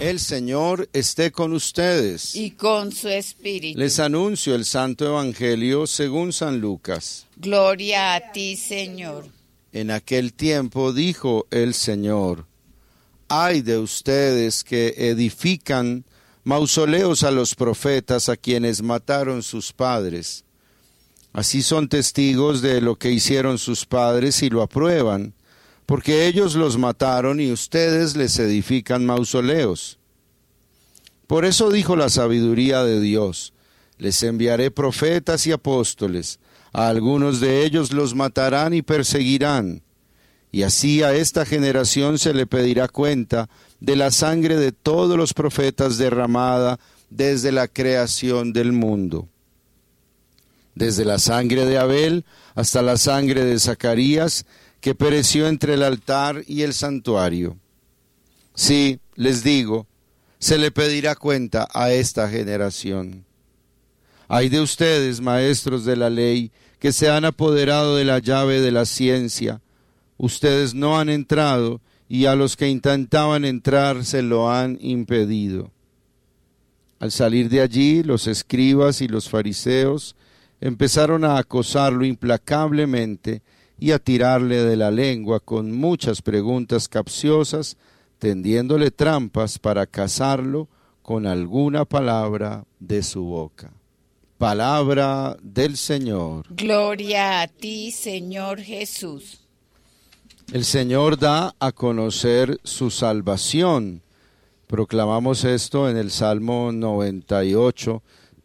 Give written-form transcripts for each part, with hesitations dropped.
El Señor esté con ustedes. Y con su espíritu. Les anuncio el Santo Evangelio según San Lucas. Gloria a ti, Señor. En aquel tiempo dijo el Señor: ay de ustedes que edifican mausoleos a los profetas a quienes mataron sus padres. Así son testigos de lo que hicieron sus padres y lo aprueban, porque ellos los mataron y ustedes les edifican mausoleos. Por eso dijo la sabiduría de Dios: les enviaré profetas y apóstoles, a algunos de ellos los matarán y perseguirán, y así a esta generación se le pedirá cuenta de la sangre de todos los profetas derramada desde la creación del mundo. Desde la sangre de Abel hasta la sangre de Zacarías, que pereció entre el altar y el santuario. Sí, les digo, se le pedirá cuenta a esta generación. Ay de ustedes, maestros de la ley, que se han apoderado de la llave de la ciencia. Ustedes no han entrado, y a los que intentaban entrar se lo han impedido. Al salir de allí, los escribas y los fariseos empezaron a acosarlo implacablemente y a tirarle de la lengua con muchas preguntas capciosas, tendiéndole trampas para cazarlo con alguna palabra de su boca. Palabra del Señor. Gloria a ti, Señor Jesús. El Señor da a conocer su salvación. Proclamamos esto en el Salmo 98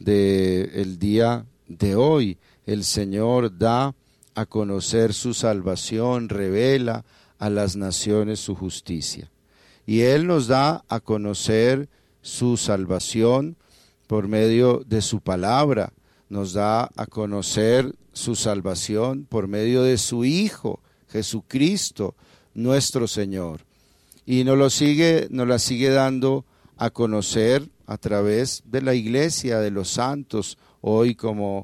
del día de hoy. El Señor da a conocer su salvación, revela a las naciones su justicia. Y Él nos da a conocer su salvación por medio de su palabra, nos da a conocer su salvación por medio de su Hijo, Jesucristo, nuestro Señor. Y nos la sigue dando a conocer a través de la Iglesia, de los santos, hoy como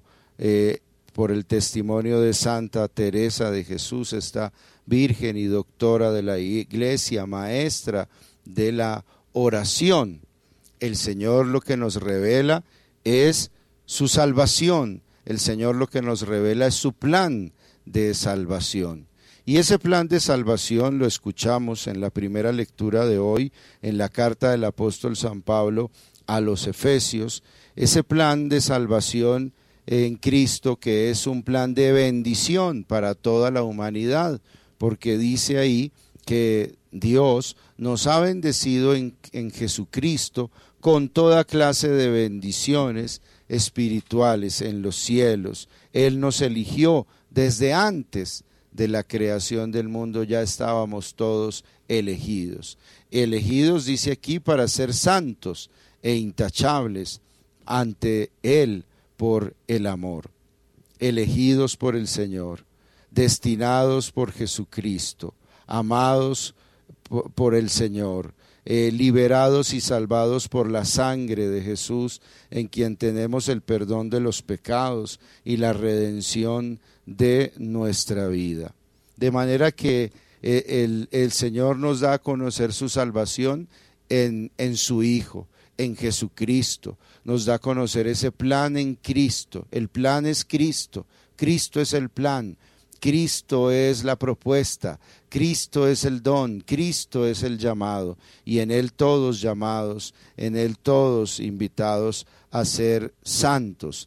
por el testimonio de Santa Teresa de Jesús, esta Virgen y doctora de la Iglesia, maestra de la oración. El Señor lo que nos revela es su salvación. El Señor lo que nos revela es su plan de salvación. Y ese plan de salvación lo escuchamos en la primera lectura de hoy, en la carta del apóstol San Pablo a los Efesios. Ese plan de salvación en Cristo, que es un plan de bendición para toda la humanidad, porque dice ahí que Dios nos ha bendecido en Jesucristo con toda clase de bendiciones espirituales en los cielos. Él nos eligió desde antes de la creación del mundo, ya estábamos todos elegidos. Elegidos, dice aquí, para ser santos e intachables ante Él por el amor. Elegidos por el Señor, destinados por Jesucristo, amados por el Señor, liberados y salvados por la sangre de Jesús, en quien tenemos el perdón de los pecados y la redención de nuestra vida. De manera que el Señor nos da a conocer su salvación en su Hijo, en Jesucristo. Nos da a conocer ese plan en Cristo. El plan es Cristo. Cristo es el plan. Cristo es la propuesta, Cristo es el don, Cristo es el llamado, y en Él todos llamados, en Él todos invitados a ser santos.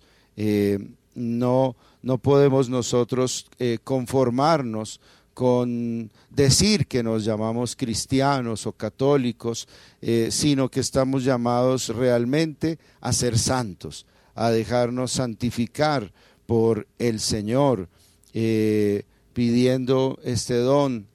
No podemos nosotros conformarnos con decir que nos llamamos cristianos o católicos, sino que estamos llamados realmente a ser santos, a dejarnos santificar por el Señor, pidiendo este don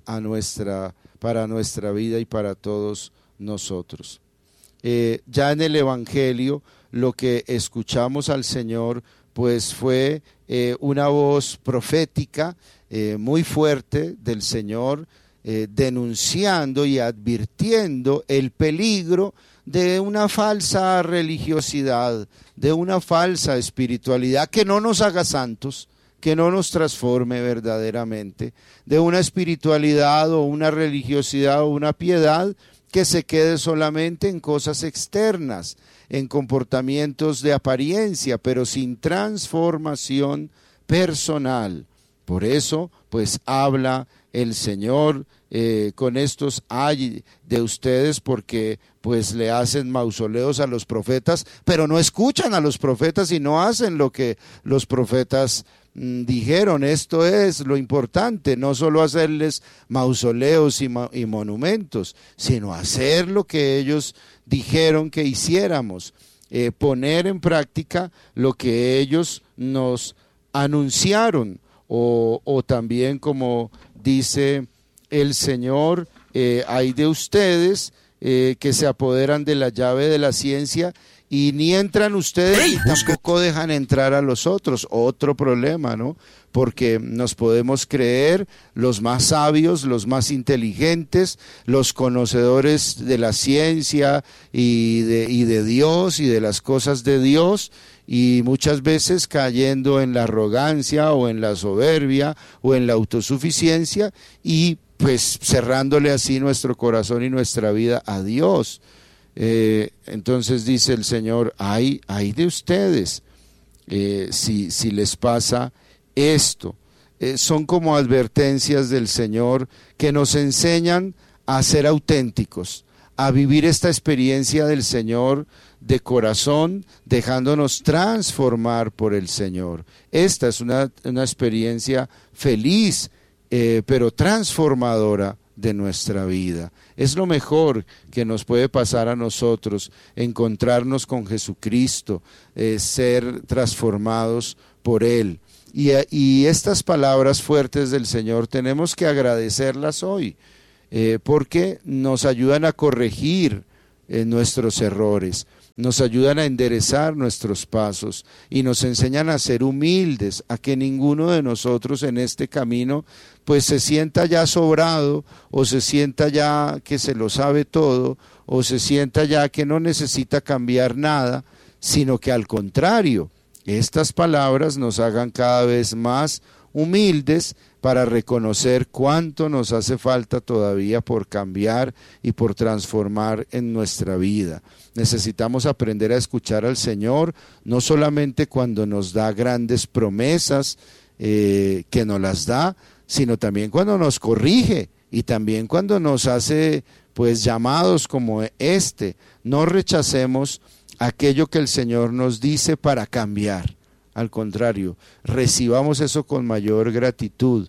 para nuestra vida y para todos nosotros. Ya en el Evangelio lo que escuchamos al Señor pues fue una voz profética muy fuerte del Señor, denunciando y advirtiendo el peligro de una falsa religiosidad, de una falsa espiritualidad que no nos haga santos, que no nos transforme verdaderamente, de una espiritualidad o una religiosidad o una piedad que se quede solamente en cosas externas, en comportamientos de apariencia, pero sin transformación personal. Por eso, pues habla el Señor con estos ay de ustedes, porque pues le hacen mausoleos a los profetas, pero no escuchan a los profetas y no hacen lo que los profetas dijeron. Esto es lo importante, no solo hacerles mausoleos y monumentos, sino hacer lo que ellos dijeron que hiciéramos, poner en práctica lo que ellos nos anunciaron, o también como dice el Señor, hay de ustedes que se apoderan de la llave de la ciencia y ni entran ustedes y tampoco dejan entrar a los otros. Otro problema, ¿no? Porque nos podemos creer los más sabios, los más inteligentes, los conocedores de la ciencia y de Dios y de las cosas de Dios, y muchas veces cayendo en la arrogancia o en la soberbia o en la autosuficiencia, y pues cerrándole así nuestro corazón y nuestra vida a Dios. Entonces dice el Señor, ay de ustedes si les pasa esto. Son como advertencias del Señor que nos enseñan a ser auténticos, a vivir esta experiencia del Señor de corazón, dejándonos transformar por el Señor. Esta es una experiencia feliz, pero transformadora de nuestra vida. Es lo mejor que nos puede pasar a nosotros, encontrarnos con Jesucristo, ser transformados por Él. Y estas palabras fuertes del Señor tenemos que agradecerlas hoy, porque nos ayudan a corregir nuestros errores, nos ayudan a enderezar nuestros pasos y nos enseñan a ser humildes, a que ninguno de nosotros en este camino pues se sienta ya sobrado, o se sienta ya que se lo sabe todo, o se sienta ya que no necesita cambiar nada, sino que al contrario, estas palabras nos hagan cada vez más humildes para reconocer cuánto nos hace falta todavía por cambiar y por transformar en nuestra vida. Necesitamos aprender a escuchar al Señor, no solamente cuando nos da grandes promesas, que nos las da, sino también cuando nos corrige y también cuando nos hace pues llamados como este. No rechacemos aquello que el Señor nos dice para cambiar. Al contrario, recibamos eso con mayor gratitud.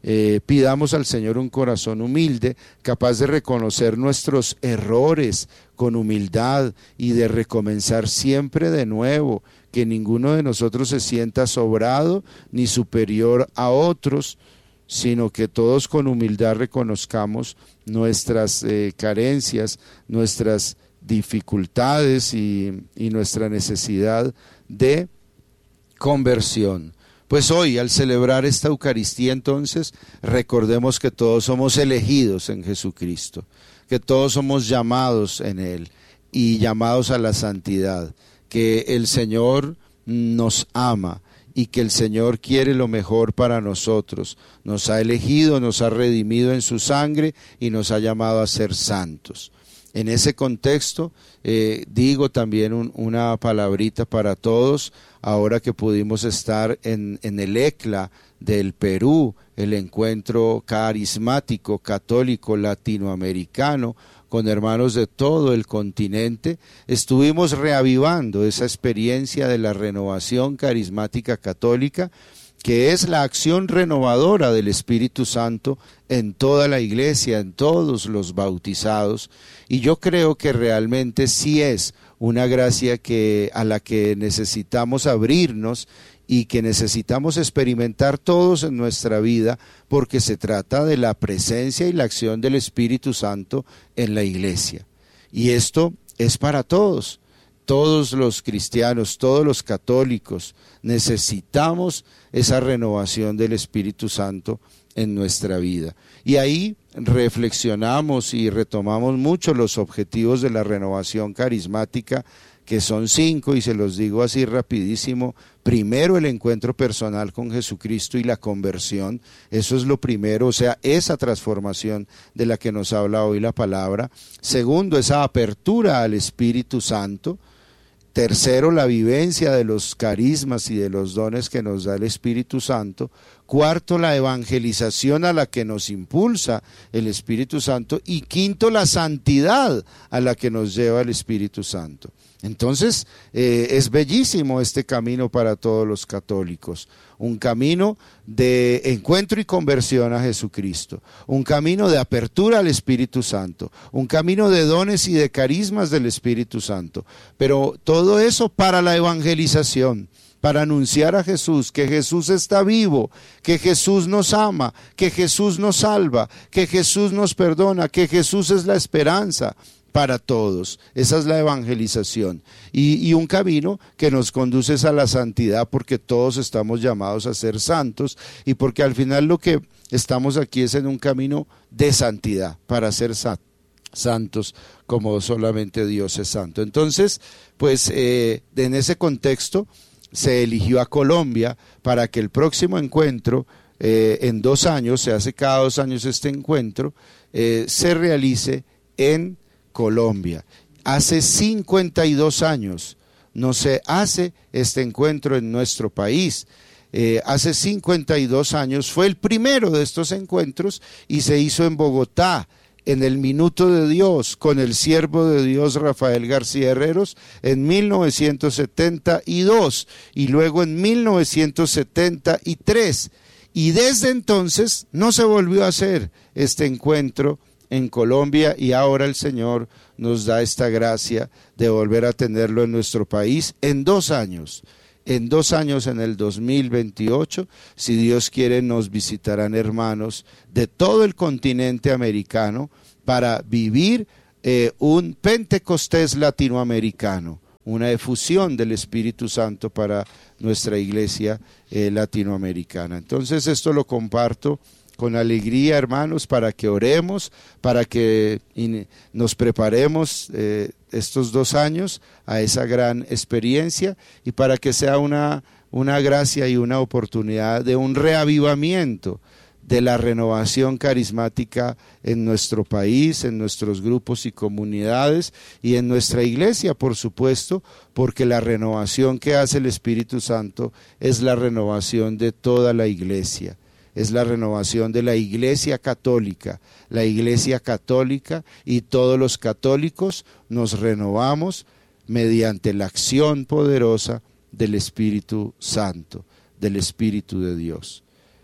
Pidamos al Señor un corazón humilde, capaz de reconocer nuestros errores con humildad y de recomenzar siempre de nuevo, que ninguno de nosotros se sienta sobrado ni superior a otros, sino que todos con humildad reconozcamos nuestras carencias, nuestras dificultades y nuestra necesidad de conversión. Pues hoy, al celebrar esta Eucaristía, entonces, recordemos que todos somos elegidos en Jesucristo, que todos somos llamados en Él y llamados a la santidad, que el Señor nos ama y que el Señor quiere lo mejor para nosotros. Nos ha elegido, nos ha redimido en su sangre y nos ha llamado a ser santos. En ese contexto, digo también una palabrita para todos, ahora que pudimos estar en el ECLA del Perú, el encuentro carismático, católico, latinoamericano, con hermanos de todo el continente. Estuvimos reavivando esa experiencia de la renovación carismática católica, que es la acción renovadora del Espíritu Santo en toda la iglesia, en todos los bautizados, y yo creo que realmente sí es una gracia a la que necesitamos abrirnos y que necesitamos experimentar todos en nuestra vida, porque se trata de la presencia y la acción del Espíritu Santo en la iglesia. Y esto es para todos. Todos los cristianos, todos los católicos, necesitamos esa renovación del Espíritu Santo en nuestra vida. Y ahí reflexionamos y retomamos mucho los objetivos de la renovación carismática que son 5, y se los digo así rapidísimo. Primero, el encuentro personal con Jesucristo y la conversión, eso es lo primero, o sea, esa transformación de la que nos habla hoy la palabra. Segundo, esa apertura al Espíritu Santo. Tercero, la vivencia de los carismas y de los dones que nos da el Espíritu Santo. Cuarto, la evangelización a la que nos impulsa el Espíritu Santo. Y quinto, la santidad a la que nos lleva el Espíritu Santo. Entonces, es bellísimo este camino para todos los católicos. Un camino de encuentro y conversión a Jesucristo. Un camino de apertura al Espíritu Santo. Un camino de dones y de carismas del Espíritu Santo. Pero todo eso para la evangelización, para anunciar a Jesús, que Jesús está vivo, que Jesús nos ama, que Jesús nos salva, que Jesús nos perdona, que Jesús es la esperanza para todos. Esa es la evangelización, y un camino que nos conduce a la santidad, porque todos estamos llamados a ser santos, y porque al final lo que estamos aquí es en un camino de santidad, para ser santos como solamente Dios es santo. Entonces, pues en ese contexto se eligió a Colombia para que el próximo encuentro, en 2 años, se hace cada 2 años este encuentro, se realice en Colombia. Hace 52 años no se hace este encuentro en nuestro país. Hace 52 años fue el primero de estos encuentros y se hizo en Bogotá, en el Minuto de Dios, con el siervo de Dios Rafael García Herreros, en 1972 y luego en 1973. Y desde entonces no se volvió a hacer este encuentro en Colombia, y ahora el Señor nos da esta gracia de volver a tenerlo en nuestro país en 2 años. En 2 años, en el 2028, si Dios quiere, nos visitarán hermanos de todo el continente americano para vivir un Pentecostés latinoamericano, una efusión del Espíritu Santo para nuestra iglesia latinoamericana. Entonces esto lo comparto con alegría, hermanos, para que oremos, para que nos preparemos estos 2 años a esa gran experiencia, y para que sea una gracia y una oportunidad de un reavivamiento de la renovación carismática en nuestro país, en nuestros grupos y comunidades, y en nuestra iglesia, por supuesto, porque la renovación que hace el Espíritu Santo es la renovación de toda la iglesia. Es la renovación de la Iglesia Católica. La Iglesia Católica y todos los católicos nos renovamos mediante la acción poderosa del Espíritu Santo, del Espíritu de Dios.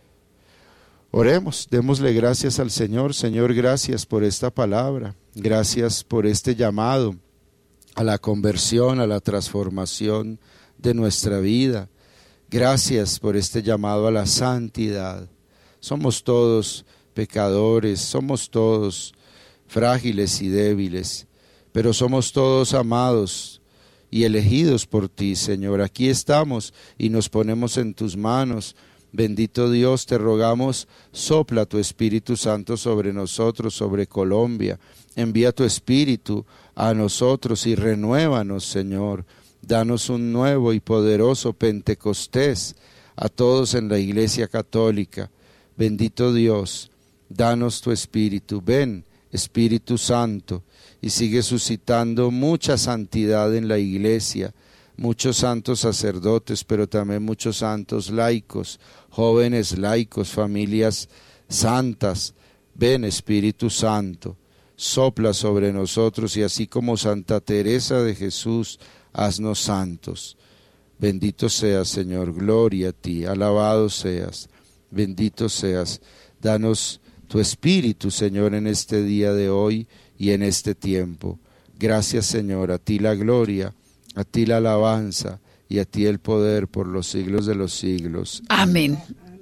Oremos, démosle gracias al Señor. Señor, gracias por esta palabra, gracias por este llamado a la conversión, a la transformación de nuestra vida. Gracias por este llamado a la santidad. Somos todos pecadores, somos todos frágiles y débiles, pero somos todos amados y elegidos por ti, Señor. Aquí estamos y nos ponemos en tus manos. Bendito Dios, te rogamos, sopla tu Espíritu Santo sobre nosotros, sobre Colombia. Envía tu Espíritu a nosotros y renuévanos, Señor. Danos un nuevo y poderoso Pentecostés a todos en la Iglesia Católica. Bendito Dios, danos tu Espíritu. Ven, Espíritu Santo, y sigue suscitando mucha santidad en la Iglesia, muchos santos sacerdotes, pero también muchos santos laicos, jóvenes laicos, familias santas. Ven, Espíritu Santo, sopla sobre nosotros, y así como Santa Teresa de Jesús, haznos santos. Bendito seas, Señor, gloria a ti, alabado seas. Bendito seas. Danos tu Espíritu, Señor, en este día de hoy y en este tiempo. Gracias, Señor, a ti la gloria, a ti la alabanza y a ti el poder por los siglos de los siglos. Amén.